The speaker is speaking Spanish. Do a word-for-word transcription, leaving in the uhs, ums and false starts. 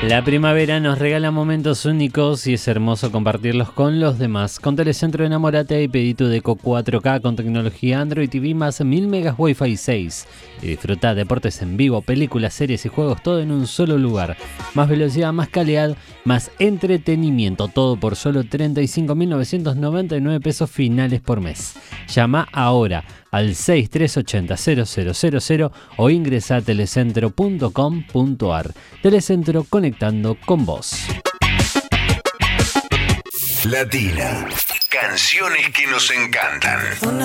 La primavera nos regala momentos únicos y es hermoso compartirlos con los demás. Con Telecentro enamórate y pedí tu deco cuatro K con tecnología Android T V más mil megas Wi-Fi seis. Y disfruta deportes en vivo, películas, series y juegos, todo en un solo lugar. Más velocidad, más calidad, más entretenimiento. Todo por solo treinta y cinco mil novecientos noventa y nueve pesos finales por mes. Llama ahora al seis tres ocho cero cero cero cero cero o ingresa a telecentro punto com punto ar. Telecentro, conectando con vos. Latina. Canciones que nos encantan.